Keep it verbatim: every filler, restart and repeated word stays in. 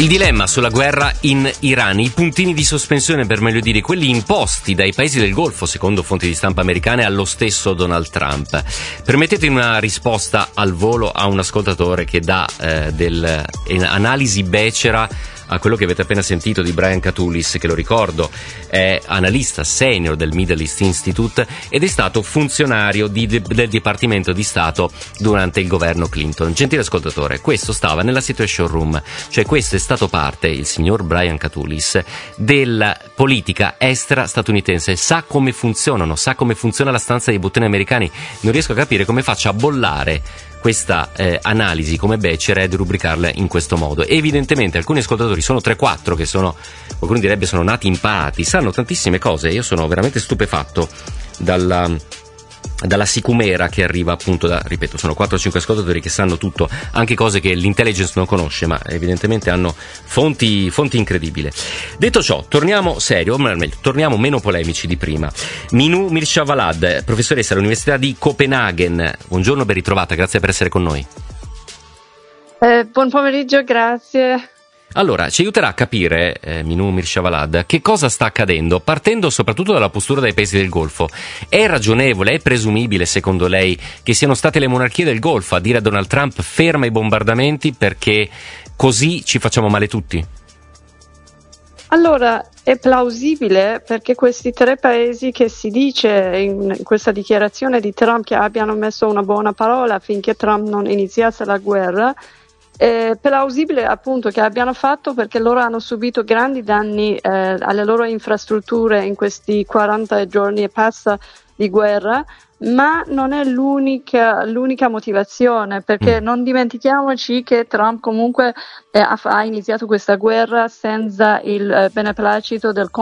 Il dilemma sulla guerra in Iran, i puntini di sospensione, per meglio dire, quelli imposti dai paesi del Golfo, secondo fonti di stampa americane, allo stesso Donald Trump. Permettete una risposta al volo a un ascoltatore che dà eh, dell'analisi becera a quello che avete appena sentito di Brian Katulis, che, lo ricordo, è analista senior del Middle East Institute ed è stato funzionario di, del Dipartimento di Stato durante il governo Clinton. Gentile ascoltatore, questo stava nella Situation Room, cioè questo è stato parte, il signor Brian Katulis, della politica estera statunitense, sa come funzionano, sa come funziona la stanza dei bottoni americani. Non riesco a capire come faccia a bollare questa eh, analisi come becera e rubricarla in questo modo. Evidentemente alcuni ascoltatori, sono tre quattro che sono, qualcuno direbbe sono nati imparati, sanno tantissime cose. Io sono veramente stupefatto dalla, dalla sicumera che arriva appunto da, ripeto, sono quattro o cinque ascoltatori che sanno tutto, anche cose che l'intelligence non conosce, ma evidentemente hanno fonti, fonti incredibili. Detto ciò, torniamo serio, o meglio, torniamo meno polemici di prima. Minu Mirshavalad, professoressa all'Università di Copenaghen. Buongiorno, ben ritrovata, grazie per essere con noi. Eh, buon pomeriggio, grazie. Allora, ci aiuterà a capire, eh, Minu Mirshavalad, che cosa sta accadendo, partendo soprattutto dalla postura dei paesi del Golfo. È ragionevole, è presumibile, secondo lei, che siano state le monarchie del Golfo a dire a Donald Trump ferma i bombardamenti perché così ci facciamo male tutti? Allora, è plausibile perché questi tre paesi che si dice in questa dichiarazione di Trump che abbiano messo una buona parola affinché Trump non iniziasse la guerra, è plausibile appunto che abbiano fatto perché loro hanno subito grandi danni eh, alle loro infrastrutture in questi quaranta giorni e passa di guerra, ma non è l'unica, l'unica motivazione, perché mm. non dimentichiamoci che Trump comunque eh, ha, ha iniziato questa guerra senza il eh, beneplacito del